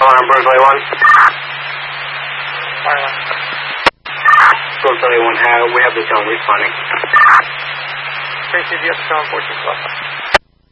on Brooklyn 1. Fire. Brooklyn 1, we have the zone responding. Tracy, do you have the zone 14 plus?